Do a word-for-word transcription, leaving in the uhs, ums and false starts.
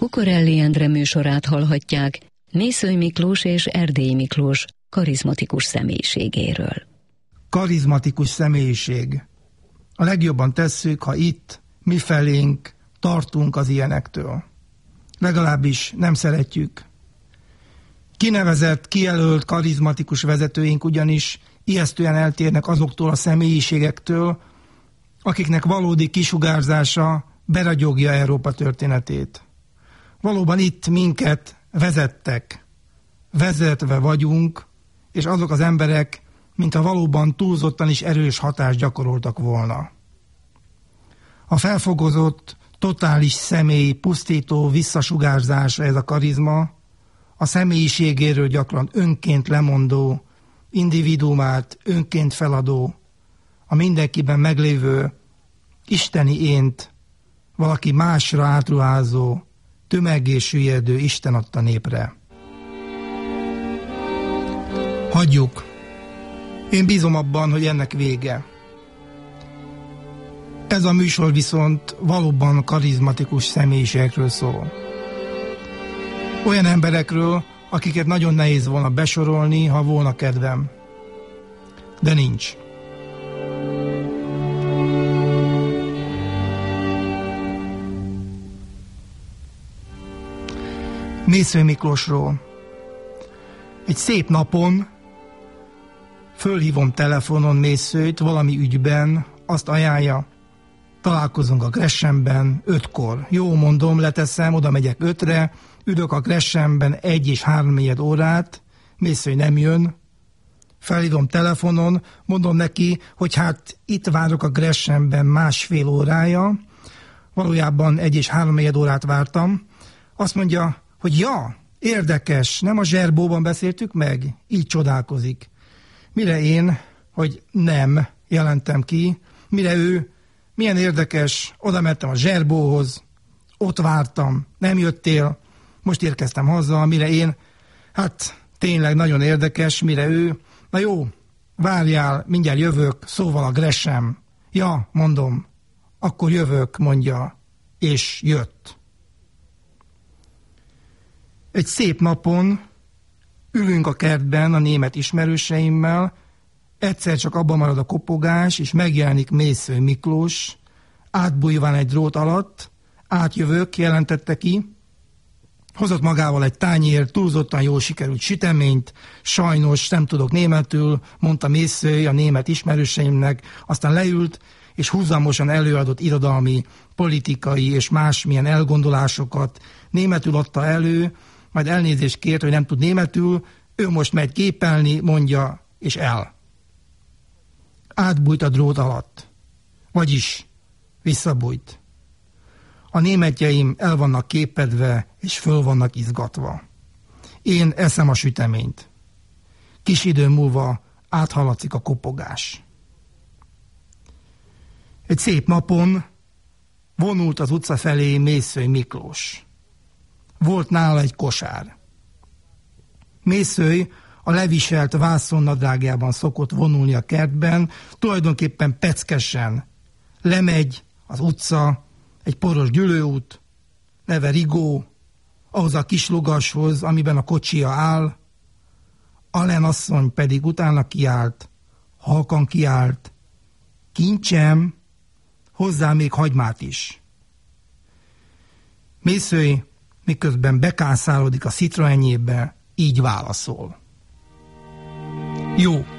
Kukorelli Endre műsorát hallhatják Mészöly Miklós és Erdélyi Miklós karizmatikus személyiségéről. Karizmatikus személyiség. A legjobban tesszük, ha itt, mifelénk tartunk az ilyenektől. Legalábbis nem szeretjük. Kinevezett, kijelölt karizmatikus vezetőink ugyanis ijesztően eltérnek azoktól a személyiségektől, akiknek valódi kisugárzása beragyogja Európa történetét. Valóban itt minket vezettek, vezetve vagyunk, és azok az emberek, mintha valóban túlzottan is erős hatást gyakoroltak volna. A felfogozott, totális személy pusztító visszasugárzása ez a karizma, a személyiségéről gyakran önként lemondó, individuumát önként feladó, a mindenkiben meglévő isteni ént valaki másra átruházó, tömeggé süllyedő Isten adta népre. Hagyjuk. Én bízom abban, hogy ennek vége. Ez a műsor viszont valóban karizmatikus személyiségekről szól. Olyan emberekről, akiket nagyon nehéz volna besorolni, ha volna kedvem. De nincs. Mészöly Miklósról. Egy szép napon fölhívom telefonon Mészölyt valami ügyben, azt ajánlja, találkozunk a Gressenben ötkor. Jó, mondom, leteszem, oda megyek ötre, ülök a Gressenben egy és háromnegyed órát, Mészöly nem jön, felhívom telefonon, mondom neki, hogy hát itt várok a Gressenben másfél órája, valójában egy és háromnegyed órát vártam, azt mondja, hogy ja, érdekes, nem a Zserbóban beszéltük meg? Így csodálkozik. Mire én, hogy nem jelentem ki, mire ő, milyen érdekes, oda mentem a Zserbóhoz, ott vártam, nem jöttél, most érkeztem haza, mire én, hát tényleg nagyon érdekes, mire ő, na jó, várjál, mindjárt jövök, szóval a Gresham. Ja, mondom, akkor jövök, mondja, és jött. Egy szép napon ülünk a kertben a német ismerőseimmel, egyszer csak abban marad a kopogás, és megjelenik Mészöly Miklós, átbújván egy drót alatt, átjövök, jelentette ki, hozott magával egy tányér, túlzottan jól sikerült süteményt, sajnos nem tudok németül, mondta Mészöly a német ismerőseimnek, aztán leült, és húzamosan előadott irodalmi, politikai és másmilyen elgondolásokat németül adta elő, majd elnézést kért, hogy nem tud németül, ő most megy képelni, mondja, és el. Átbújt a drót alatt. Vagyis visszabújt. A németjeim el vannak képedve, és föl vannak izgatva. Én eszem a süteményt. Kis idő múlva áthaladszik a kopogás. Egy szép napon vonult az utca felé Mészöly Miklós. Volt nála egy kosár. Mészöly a leviselt vászonnadrágjában szokott vonulni a kertben, tulajdonképpen peckesen lemegy az utca, egy poros gyűlőút, neve Rigó, ahhoz a kis lugashoz, amiben a kocsia áll. Alen asszony pedig utána kiált, halkan kiált, kincsem, hozzá még hagymát is. Mészöly miközben bekászálódik a Citroenjébe, így válaszol. Jó,